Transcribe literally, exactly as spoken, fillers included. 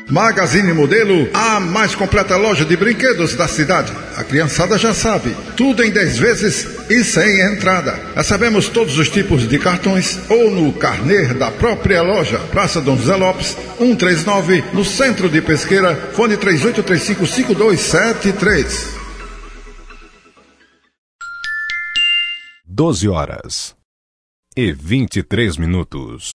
Magazine Modelo, a mais completa loja de brinquedos da cidade. A criançada já sabe, tudo em dez vezes e sem entrada. Recebemos todos os tipos de cartões ou no carnê da própria loja. Praça Dom José Lopes, cento e trinta e nove, no centro de Pesqueira. Fone três oito três cinco, cinco dois sete três. doze horas e vinte e três minutos.